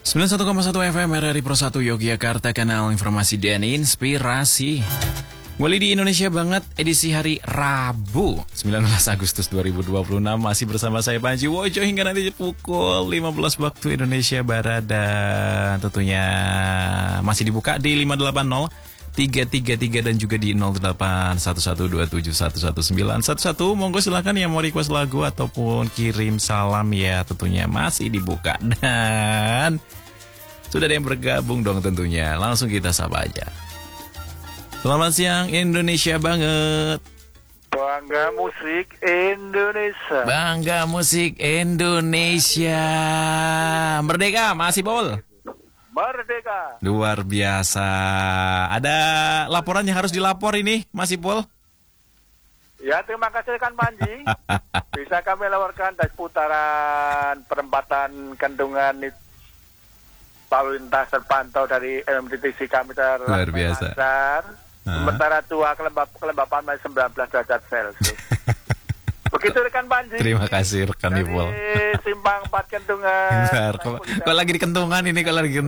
91,1 FM RRI Pro 1 Yogyakarta, kanal informasi dan inspirasi. Kembali di Indonesia Banget, edisi hari Rabu 19 Agustus 2026. Masih bersama saya Panji Wojo hingga nanti pukul 15 waktu Indonesia Barat. Dan tentunya masih dibuka di 580 333 dan juga di 081127111911. Monggo silakan yang mau request lagu ataupun kirim salam ya, tentunya masih dibuka. Dan sudah ada yang bergabung dong tentunya. Langsung kita sapa aja. Selamat siang Indonesia Banget. Bangga musik Indonesia. Bangga musik Indonesia. Merdeka masih Pol. Merdeka. Luar biasa. Ada laporan yang harus dilapor ini, Mas Ipul? Ya, terima kasih kan Panji. Bisa kami laporkan dari putaran perempatan Kendungan lalu lintas terpantau dari MMTTC kami luar biasa. Sementara tua kelembapan masih 19 derajat Celcius. Begitu rekan Panji. Terima kasih rekan Ipul. Simpang 4 Kendungan. Bentar, kok lagi di Kentungan ini,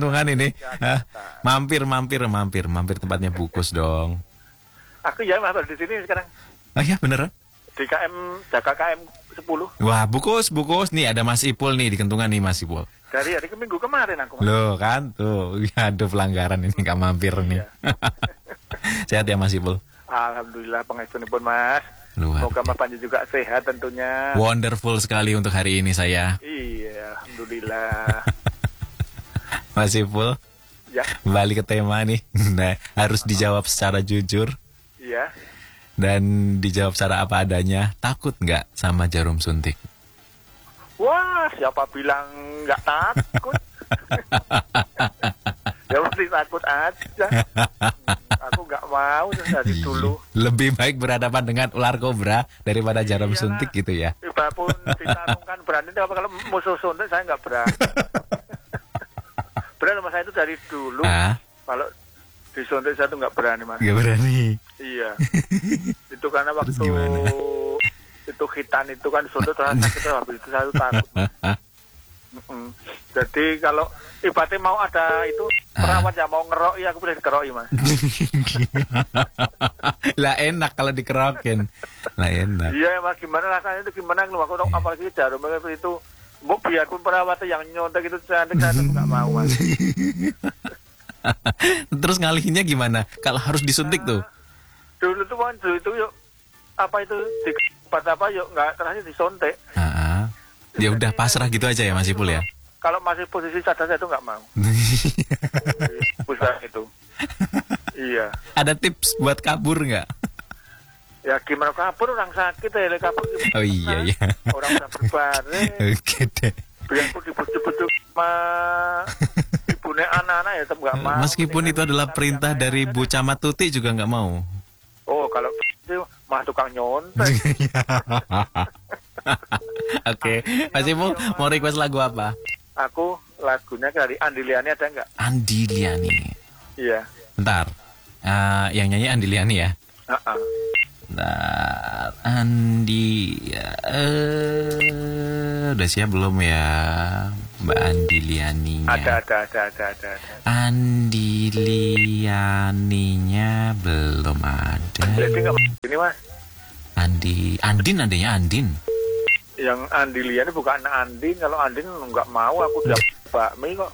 Mampir tempatnya Bukus dong. Aku ya masih di sini sekarang. Oh ya beneran? Di KM Jaga KM 10. Wah, Bukus. Nih ada Mas Ipul nih di Kentungan nih Mas Ipul. Dari hari minggu kemarin aku. Loh kan tuh, ada pelanggaran ini gak mampir nih. Sehat ya Mas Ipul? Alhamdulillah pengajian pun Mas. Semoga Mas Panji juga sehat tentunya. Wonderful sekali untuk hari ini saya. Iya, alhamdulillah. Mas Ipul, ya. Balik ke tema nih. Nah, harus dijawab secara jujur. Iya. Dan dijawab secara apa adanya. Takut nggak sama jarum suntik? Wah, siapa bilang nggak takut? Ya mesti takut aja. Aku nggak mau dari dulu. Lebih baik berhadapan dengan ular kobra daripada jarum suntik gitu ya. Walaupun ditarungkan berani, tapi kalau musuh suntik saya nggak berani. Berani mas saya itu dari dulu. Kalau disuntik saya tuh nggak berani mas. Nggak berani. Iya. Itu karena waktu itu khitan itu kan disuntik terasa sakit, habis itu saya tuh takut. Jadi kalau ibaratnya mau ada itu perawat yang mau ngeroi, aku boleh dikeroi mas. Lah enak kalau dikerokin. Lah enak. Iya mas, gimana rasanya itu gimana kalau aku apalagi jarum itu, mau biarpun perawatnya yang nyontek itu cantik nggak mau mas. Terus ngalihinnya gimana? Kalau harus disuntik tuh? Dulu itu yuk apa itu apa yuk nggak terakhir disuntik. Ya udah pasrah gitu aja ya Mas Ipul ya. Kalau masih posisi sadar saya itu nggak mau. Pusat itu. Iya. Ada tips buat kabur nggak? Ya gimana kabur, orang sakit ya kabur gimana? Oh iya. Orang udah berbaring. Oke deh. Biarpun dibujuk-bujuk sama ibunya anak-anak ya tetap nggak mau. Meskipun itu adalah perintah dari Bu Camat Tuti juga nggak mau. Oh kalau itu mah tukang nyontek. Oke, Mas Ipul mau request lagu apa? Aku lagunya dari Andi Liani ada nggak? Andi Liani. Iya. Bentar, yang nyanyi Andi Liani ya? Bentar, Andi. Udah siap belum ya, Mbak Andi Lianinya? Ada. Andi Lianinya belum ada. Jadi nggak ini mas? Andin adanya Andin. Yang Andi Liani bukan Andin. Kalau Andin nggak mau, aku udah bakmi kok.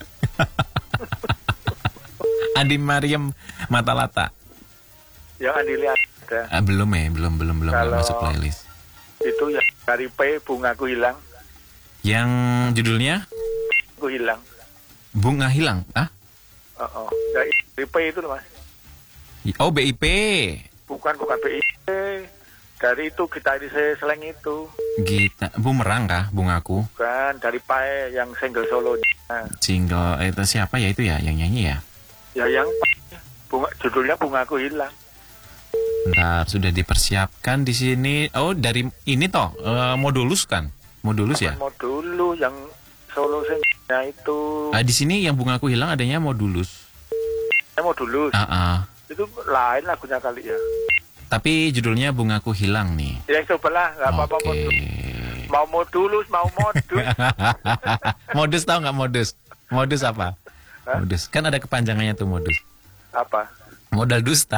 Andi Mariam Matalata. Yang Andi Liani ada. Belum masuk playlist. Itu yang dari P Bungaku Hilang. Yang judulnya? Aku hilang. Bunga Hilang? Dari P itu loh mas. Oh BIP. Bukan BIP. Dari itu gitaris Seleng itu. Bumerang kah Bungaku? Bukan, dari Pae yang single solonya. Single itu siapa ya itu ya yang nyanyi ya? Ya yang judulnya Bungaku Hilang. Bentar, sudah dipersiapkan di sini. Oh, dari ini toh, Modulus kan? Modulus ya? Modulus yang solo singlenya itu. Di sini yang Bungaku Hilang adanya Modulus. Modulus. Itu lain lagunya kali ya. Tapi judulnya Bungaku Hilang nih. Ya cobalah, nggak apa-apa. Mau modulus, mau modus. Modus tahu nggak modus? Modus apa? Modus. Kan ada kepanjangannya tuh modus. Apa? Modal dusta.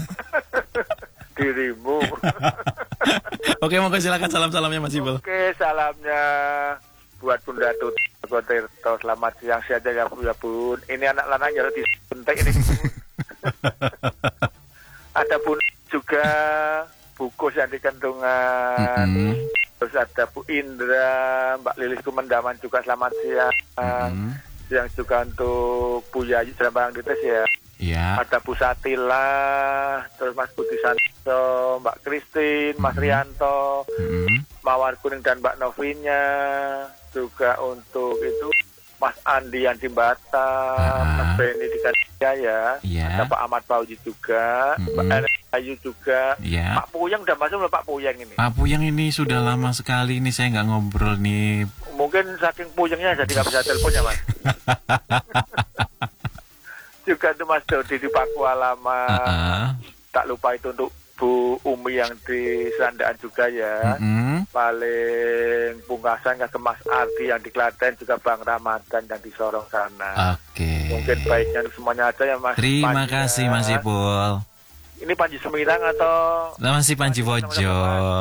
Dirimu. Oke, monggo silakan salam-salamnya Mas Ipul. Oke, salamnya buat Bunda Tut Tirto. Selamat siang saja ya Bu ya Bun. Ini anak lanang ya disuntik ini. Ada Bun juga Bukus yang di Kendungan. Terus ada Bu Indra, Mbak Lilis Kumendaman juga selamat siang. Yang juga untuk Bu Yayu Serambang Dites ya. Iya. Ada Bu Satila, terus Mas Budi Santo, Mbak Christine, Mas Rianto, Mawar Kuning dan Mbak Novinya. Juga untuk itu Mas Andi yang di Batam, Mas Benny di Jaya, ada Pak Ahmad Fauzi juga, Mbak Ayu juga, Pak Puyeng udah masuk belum Pak Puyeng ini? Pak Puyeng ini sudah lama sekali ini saya nggak ngobrol nih. Mungkin saking puyengnya jadi nggak bisa telepon ya Mas. Juga itu Mas Dodi di Pakualama, tak lupa itu untuk Bu Umi yang di Serandaan juga ya. Paling pungkasan ke Mas Ardi yang di Klaten, juga Bang Ramadan yang di Sorong sana. Oke. Mungkin baiknya untuk semuanya aja ya Mas. Terima kasih Mas Ipul. Ini Panji Semirang atau masih Panji Wojo?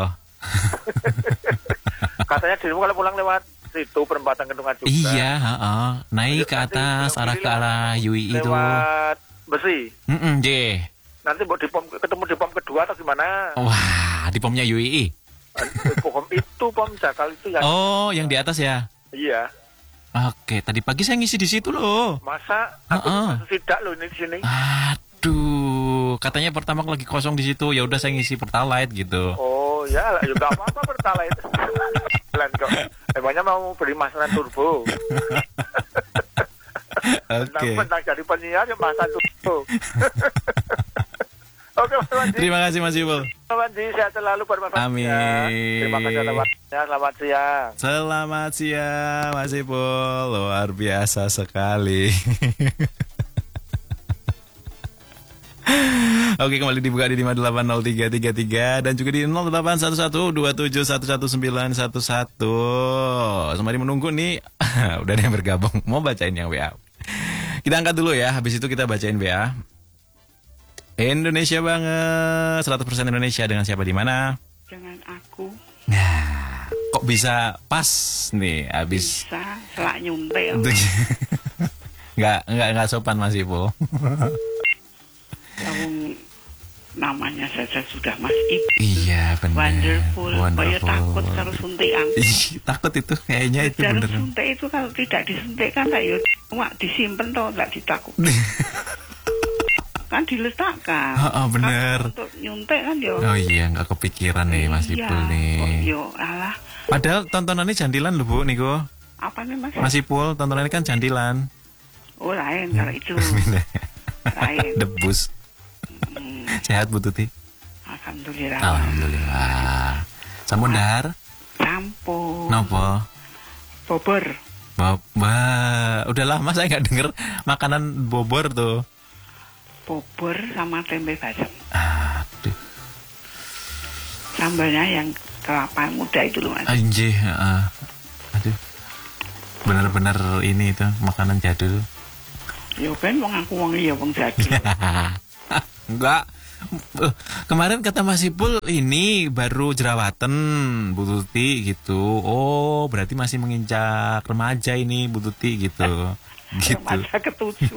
Katanya dirimu kalau pulang lewat situ perempatan Kendungan juga. Iya, naik ke atas arah ke arah UI itu. Lewat Besi. Nanti mau ketemu di pom kedua atau gimana? Wah, di pomnya UII. Pom itu pom Jakal itu yang. Oh, yang di atas ya? Iya. Oke, tadi pagi saya ngisi di situ loh. Masa? Aku tidak loh ini di sini. Aduh, katanya pertama lagi kosong di situ. Ya udah saya ngisi Pertalite gitu. Oh, ya lah, juga apa-apa Pertalite. Pelan kok. Emangnya mau beli masalah turbo. Oke. Tentang jadi penyiar ya masa turbo. Oke, Mas Wanji. Terima kasih Mas Ipul. Mas Wanji, sehat selalu bermanfaat. Amin. Terima kasih atas waktunya. Selamat siang. Selamat siang Mas Ipul. Luar biasa sekali. Oke, kembali dibuka di 580333 dan juga di 081127111111. Sembari menunggu nih, udah ada yang bergabung. Mau bacain yang WA. Kita angkat dulu ya, habis itu kita bacain WA. Indonesia banget, 100% Indonesia. Dengan siapa di mana? Dengan aku. Nah, kok bisa pas nih habis? Bisa, selak nyuntik. Enggak sopan Mas Ipul. Yang namanya saja sudah Mas Ibu. Iya benar. Wonderful. Kayak takut harus suntikan. Takut itu kayaknya itu bener. Suntik itu kalau tidak disuntikkan kayak cuma disimpan toh nggak ditakut. Kan diletakkan. Bener. Kan untuk nyuntik kan yo. Oh iya, nggak kepikiran nih Mas Ipul nih. Oh, yo alah. Padahal tontonannya jantilan loh Bu Niko. Apa nih Mas? Mas Ipul tontonannya kan jantilan. Oh lain kalau itu. Lain. Debus. Sehat Bu Tuti? Alhamdulillah. Alhamdulillah. Sampun dahar? Sampun. Nopo? Bobor. Udah lama saya nggak denger makanan bobor tuh. Bobor sama tempe bacem. Aduh. Sambalnya yang kelapa muda itu loh Mas. Anjir, aduh. Bener-bener ini itu makanan jadul. Ya ben wong aku wong iya wong jadul. Enggak. Kemarin kata Mas Ipul ini baru jerawatan Bu Tuti gitu. Oh, berarti masih menginjak remaja ini Bu Tuti gitu. Gitu. Remaja ketujuh.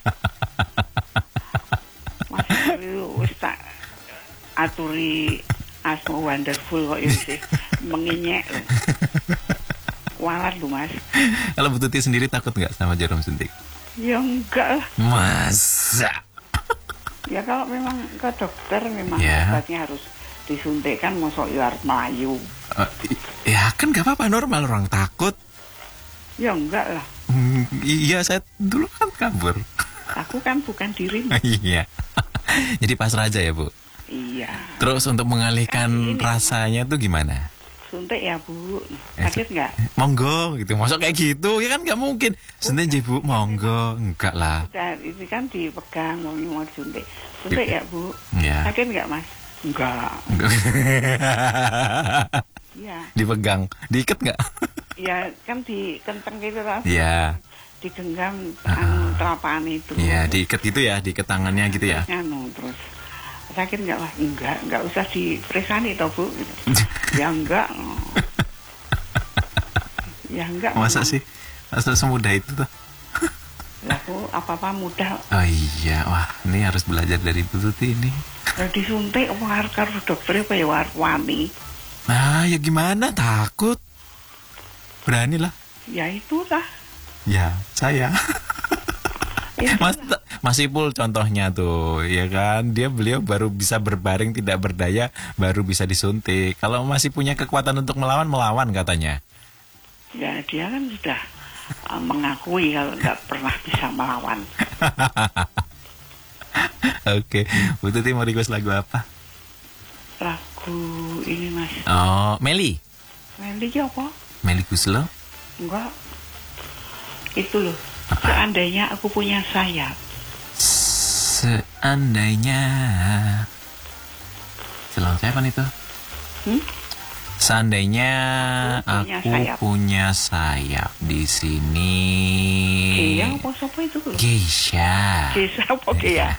Masih wis tak aturi asma wonderful kok sih. Menginyek. Kualat lu Mas. Kalau Bu Tuti sendiri takut nggak sama jarum suntik? Ya enggak lah. Masa? Ya kalau memang ke dokter memang obatnya harus disuntikkan, mosok ya harus melayu. Ya kan gak apa-apa, normal orang takut. Ya enggak lah. Iya, saya dulu kan kabur. Aku kan bukan dirimu. Iya. Jadi pasrah aja ya Bu? Iya. Terus untuk mengalihkan rasanya tuh gimana? Suntik ya Bu, sakit nggak? Monggo gitu, masuk kayak gitu, ya kan nggak mungkin. Suntik Bu, monggo, enggak lah. Ini kan dipegang, mau suntik. Suntik ya Bu, sakit nggak Mas? Enggak. Iya. Dipegang, diikat nggak? Ya kan dikenteng gitu lah. Iya. digenggam telapak itu. Iya, diikat gitu ya, diikat tangannya gitu ya. Terus sakit nggak lah? Enggak usah diperesani toh Bu. Ya enggak. Ya enggak. Masa sih? Masa semudah itu tuh? Laku apa-apa mudah. Oh iya, wah ini harus belajar dari Bu Tuti ini. Kalau disuntik karo dokter apa ya wani. Nah, ya gimana? Takut. Berani lah. Ya itu lah. Ya, saya. Mas Ipul contohnya tuh, ya kan? Beliau baru bisa berbaring tidak berdaya, baru bisa disuntik. Kalau masih punya kekuatan untuk melawan katanya. Ya, dia kan sudah mengakui kalau nggak pernah bisa melawan. Oke, Bu Tuti mau request lagu apa? Lagu ini Mas. Oh, Meli. Meli apa? Meli Guslo? Enggak. Itu loh. Apa? Seandainya aku punya sayap. Seandainya. Celon siapa itu? Seandainya aku punya sayap di sini. Iya, apa siapa itu? Geisha. Geisha apa ya?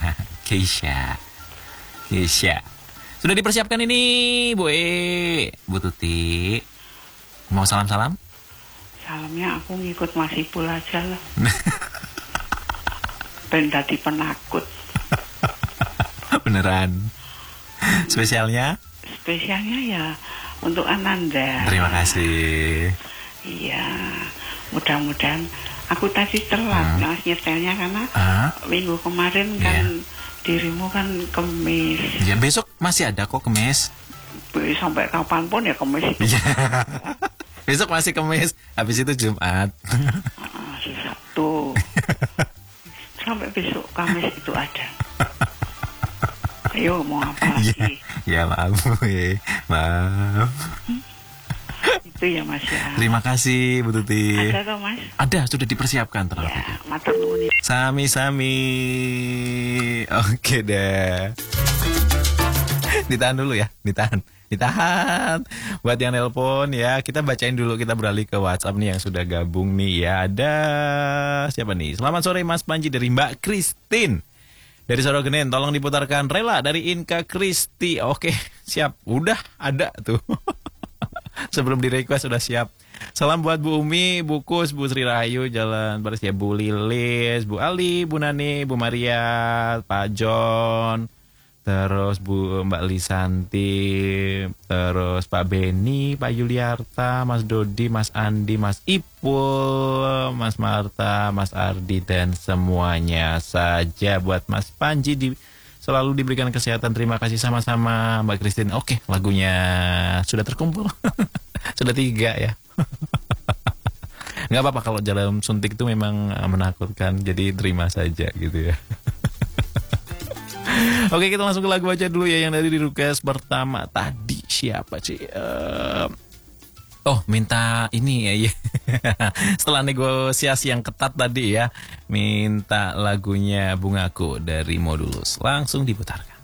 Geisha. Sudah dipersiapkan ini, Bu Tuti. Mau salam-salam? Salamnya aku ngikut Mas Ipul aja lah. Ben dadi penakut. Beneran. Spesialnya? Spesialnya ya untuk Ananda. Terima kasih. Iya, mudah-mudahan aku tadi telat Mas nyetelnya karena minggu kemarin kan dirimu kan kemis. Ya besok masih ada kok kemis. Sampai kapanpun ya kemis itu. Besok masih kemis, habis itu Jumat. Sabtu. Sampai besok Kamis itu ada. Ayo mau apa lagi? Ya maaf. Itu ya Mas ya. Terima kasih Bu Tuti. Ada toh Mas? Ada, sudah dipersiapkan terus. Ya, matur nuwun. Sami-sami. Oke deh. Ditahan dulu ya, ditahan. Buat yang nelpon ya, kita bacain dulu, kita beralih ke WhatsApp nih yang sudah gabung nih ya. Ada siapa nih? Selamat sore Mas Panji dari Mbak Christine. Dari Sorogenen, tolong diputarkan Rela dari Inka Kristi. Oke, siap. Udah ada tuh. Sebelum di request sudah siap. Salam buat Bu Umi, Bu Kus, Bu Sri Rahayu, Jalan Baris ya, Bu Lilis, Bu Ali, Bu Nani, Bu Maria, Pak John, terus Bu Mbak Lisanti, terus Pak Beni, Pak Yuliarta, Mas Dodi, Mas Andi, Mas Ipul, Mas Marta, Mas Ardi, dan semuanya saja. Buat Mas Panji selalu diberikan kesehatan. Terima kasih sama-sama Mbak Christine. Oke, lagunya sudah terkumpul. Sudah 3 ya. Nggak apa-apa kalau jalan suntik itu memang menakutkan, jadi terima saja gitu ya. Oke, kita langsung ke lagu aja dulu ya yang dari di request pertama tadi. Siapa sih? Minta ini ya. Setelah negosiasi yang ketat tadi ya, minta lagunya Bungaku dari Modulus. Langsung diputarkan.